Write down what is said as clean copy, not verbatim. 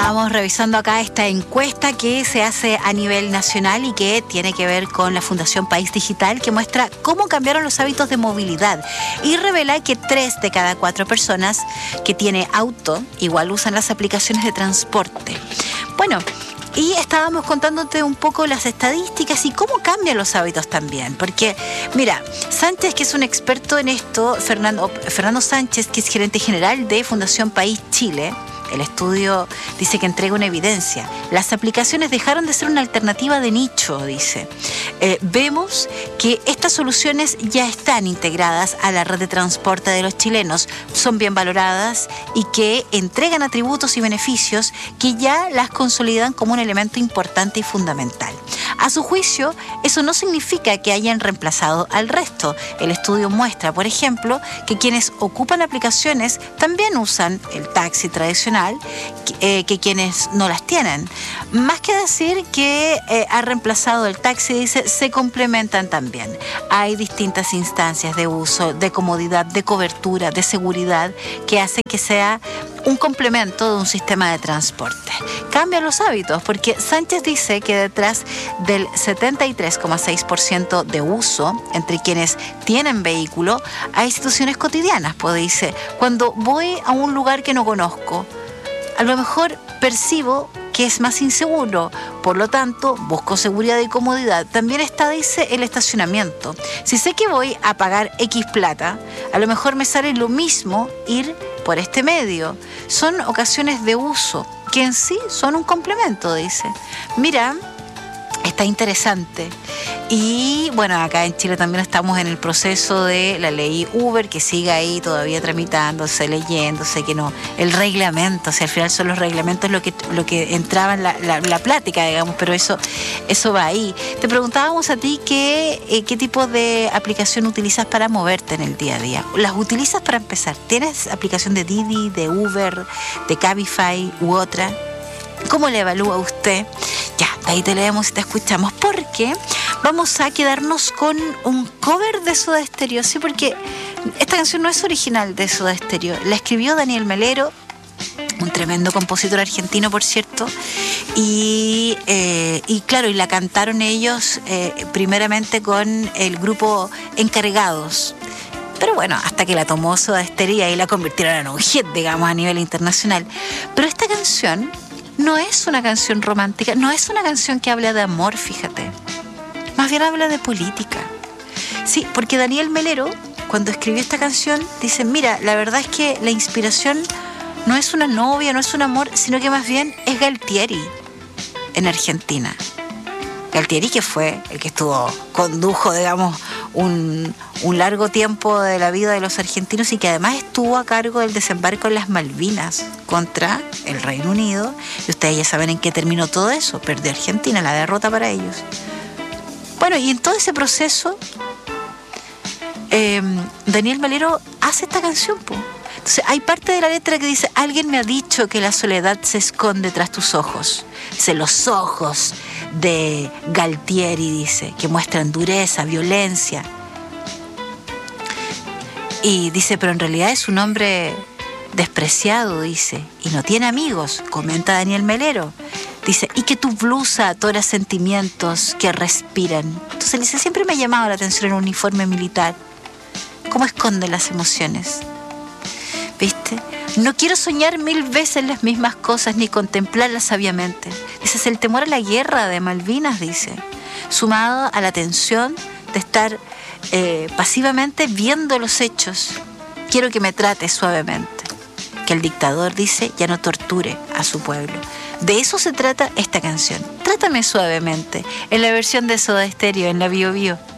Estábamos revisando acá esta encuesta que se hace a nivel nacional y que tiene que ver con la Fundación País Digital, que muestra cómo cambiaron los hábitos de movilidad y revela que 3 de cada 4 personas que tiene auto igual usan las aplicaciones de transporte. Bueno, y estábamos contándote un poco las estadísticas y cómo cambian los hábitos también. Porque, mira, Sánchez, que es un experto en esto, Fernando Sánchez, que es gerente general de Fundación País Chile, el estudio dice que entrega una evidencia. Las aplicaciones dejaron de ser una alternativa de nicho, dice. Vemos que estas soluciones ya están integradas a la red de transporte de los chilenos, son bien valoradas y que entregan atributos y beneficios que ya las consolidan como un elemento importante y fundamental. A su juicio, eso no significa que hayan reemplazado al resto. El estudio muestra, por ejemplo, que quienes ocupan aplicaciones también usan el taxi tradicional, que quienes no las tienen. Más que decir que ha reemplazado el taxi, dice, se complementan también. Hay distintas instancias de uso, de comodidad, de cobertura, de seguridad, que hacen que sea un complemento de un sistema de transporte. Cambian los hábitos, porque Sánchez dice que detrás del 73,6% de uso entre quienes tienen vehículo hay situaciones cotidianas, pues dice, cuando voy a un lugar que no conozco, a lo mejor percibo que es más inseguro, por lo tanto busco seguridad y comodidad. También está, dice, el estacionamiento. Si sé que voy a pagar X plata, a lo mejor me sale lo mismo ir por este medio. Son ocasiones de uso que en sí son un complemento, dice. Mira, está interesante. Y bueno, acá en Chile también estamos en el proceso de la ley Uber, que sigue ahí todavía tramitándose, leyéndose, que no, el reglamento, o sea, al final son los reglamentos lo que entraba en la plática, digamos, pero eso va ahí. Te preguntábamos a ti qué tipo de aplicación utilizas para moverte en el día a día. ¿Las utilizas para empezar? ¿Tienes aplicación de Didi, de Uber, de Cabify u otra? ¿Cómo le evalúa usted? Ya, de ahí te leemos y te escuchamos, porque vamos a quedarnos con un cover de Soda Stereo, sí, porque esta canción no es original de Soda Stereo, la escribió Daniel Melero, un tremendo compositor argentino, por cierto, y claro, y la cantaron ellos primeramente con el grupo Encargados. Pero bueno, hasta que la tomó Soda Stereo y la convirtieron en un hit, digamos, a nivel internacional. Pero esta canción no es una canción romántica, no es una canción que habla de amor, fíjate. Más bien habla de política. Sí, porque Daniel Melero, cuando escribió esta canción, dice, mira, la verdad es que la inspiración no es una novia, no es un amor, sino que más bien es Galtieri en Argentina. Galtieri, que fue el que condujo, digamos, un largo tiempo de la vida de los argentinos y que además estuvo a cargo del desembarco en las Malvinas contra el Reino Unido. Y ustedes ya saben en qué terminó todo eso. Perdió Argentina, la derrota para ellos. Bueno, y en todo ese proceso, Daniel Melero hace esta canción, po. Entonces, hay parte de la letra que dice, alguien me ha dicho que la soledad se esconde tras tus ojos. Dice, los ojos de Galtieri, dice, que muestran dureza, violencia. Y dice, pero en realidad es un hombre despreciado, dice, y no tiene amigos, comenta Daniel Melero. Dice, y que tu blusa atora sentimientos que respiran. Entonces, dice, siempre me ha llamado la atención el uniforme militar. ¿Cómo esconde las emociones? ¿Viste? No quiero soñar 1000 veces las mismas cosas ni contemplarlas sabiamente. Ese es el temor a la guerra de Malvinas, dice, sumado a la tensión de estar pasivamente viendo los hechos. Quiero que me trates suavemente. Que el dictador, dice, ya no torture a su pueblo. De eso se trata esta canción. Trátame suavemente, en la versión de Soda Stereo, en la Bio Bio.